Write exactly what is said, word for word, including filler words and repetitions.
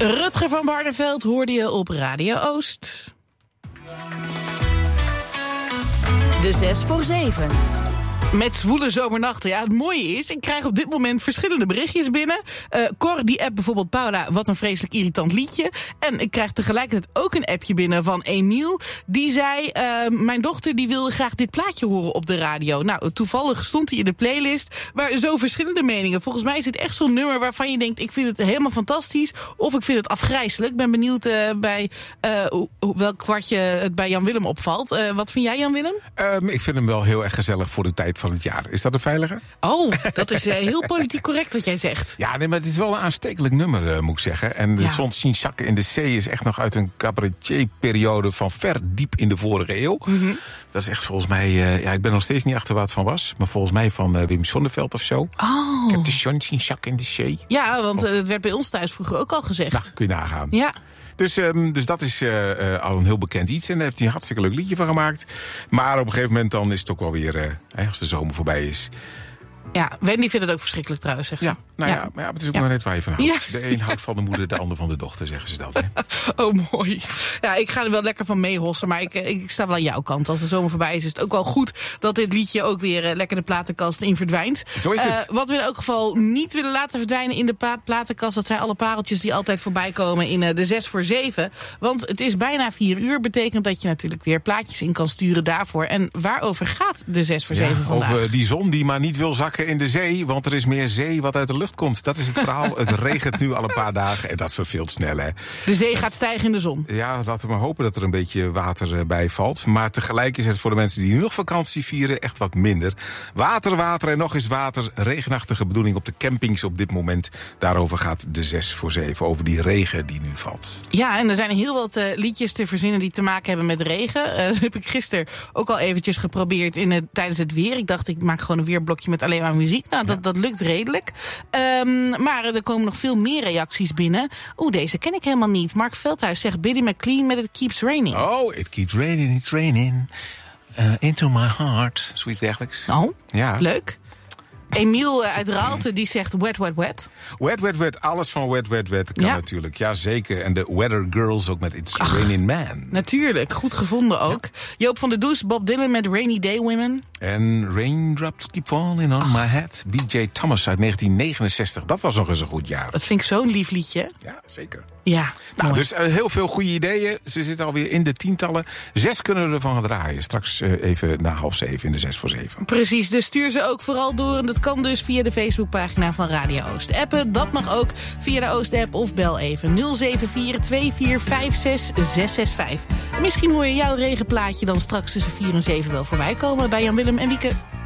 Rutger van Barneveld hoorde je op Radio Oost. De zes voor zeven. Met zwoele zomernachten. Ja, het mooie is, ik krijg op dit moment verschillende berichtjes binnen. Uh, Cor, die appt bijvoorbeeld Paula, wat een vreselijk irritant liedje. En ik krijg tegelijkertijd ook een appje binnen van Emiel. Die zei, uh, mijn dochter die wilde graag dit plaatje horen op de radio. Nou, toevallig stond hij in de playlist. Maar zo verschillende meningen. Volgens mij is het echt zo'n nummer waarvan je denkt, ik vind het helemaal fantastisch. Of ik vind het afgrijselijk. Ik ben benieuwd uh, bij uh, welk kwartje het bij Jan Willem opvalt. Uh, wat vind jij, Jan Willem? Um, ik vind hem wel heel erg gezellig voor de tijd van het jaar. Is dat een veilige? Oh, dat is uh, heel politiek correct wat jij zegt. Ja, nee, maar het is wel een aanstekelijk nummer, uh, moet ik zeggen. En de ja. Zon zien zakken in de zee is echt nog uit een cabaretier-periode van ver diep in de vorige eeuw. Mm-hmm. Dat is echt volgens mij, uh, ja, ik ben nog steeds niet achter waar het van was. Maar volgens mij van uh, Wim Sonneveld of zo. Oh. Ik heb de zon zien zakken in de zee. Ja, want uh, het werd bij ons thuis vroeger ook al gezegd. Nou, kun je nagaan. Ja. Dus, um, dus dat is uh, uh, al een heel bekend iets. En daar heeft hij een hartstikke leuk liedje van gemaakt. Maar op een gegeven moment dan is het ook wel weer, uh, als de zomer voorbij is. Ja, Wendy vindt het ook verschrikkelijk trouwens, zegt ze. Ja, nou ja, ja, maar ja, het is ook ja. maar net waar je van houdt. Ja. De een houdt van de moeder, de ander van de dochter, zeggen ze dat. Hè? Oh, mooi. Ja, ik ga er wel lekker van meehossen, maar ik, ik sta wel aan jouw kant. Als de zomer voorbij is, is het ook wel goed dat dit liedje ook weer uh, lekker de platenkast in verdwijnt. Zo is het. Uh, wat we in elk geval niet willen laten verdwijnen in de pa- platenkast, dat zijn alle pareltjes die altijd voorbij komen in uh, de zes voor zeven. Want het is bijna vier uur, betekent dat je natuurlijk weer plaatjes in kan sturen daarvoor. En waarover gaat de zes voor zeven ja, vandaag? Over die zon die maar niet wil zakken in de zee, want er is meer zee wat uit de lucht komt. Dat is het verhaal. Het regent nu al een paar dagen en dat verveelt snel, hè. De zee gaat stijgen in de zon. Ja, laten we maar hopen dat er een beetje water bij valt. Maar tegelijk is het voor de mensen die nu nog vakantie vieren echt wat minder. Water, water en nog eens water. Regenachtige bedoeling op de campings op dit moment. Daarover gaat de zes voor zeven. Over die regen die nu valt. Ja, en er zijn heel wat uh, liedjes te verzinnen die te maken hebben met regen. Uh, dat heb ik gisteren ook al eventjes geprobeerd in het, tijdens het weer. Ik dacht, ik maak gewoon een weerblokje met alleen maar muziek. Nou, dat, ja. dat lukt redelijk. Um, maar er komen nog veel meer reacties binnen. Oeh, deze ken ik helemaal niet. Mark Veldhuis zegt Billy McLean met It Keeps Raining. Oh, It Keeps Raining, It's Raining. Uh, into my heart. Zoiets dergelijks. Oh, ja. Leuk. Emiel uit Raalte, die zegt Wet, Wet, Wet. Wet, Wet, Wet. Alles van Wet, Wet, Wet kan ja. natuurlijk. Ja, zeker. En de Weather Girls ook met It's Ach, Raining Man. Natuurlijk. Goed gevonden ook. Ja. Joop van der Does, Bob Dylan met Rainy Day Women. En Raindrops Keep Falling on Ach. My Head. B J Thomas uit negentien negenenzestig. Dat was nog eens een goed jaar. Dat vind ik zo'n lief liedje. Ja, zeker. Ja, nou, mooi. Dus uh, heel veel goede ideeën. Ze zitten alweer in de tientallen. Zes kunnen we ervan gaan draaien. Straks uh, even na half zeven in de zes voor zeven. Precies, dus stuur ze ook vooral door. En dat kan dus via de Facebookpagina van Radio Oost. Appen, dat mag ook via de Oost-app of bel even nul zeven vier twee vier vijf zes zes zes vijf. En misschien hoor je jouw regenplaatje dan straks tussen vier en zeven wel voorbij komen bij Jan Willem en Wieke.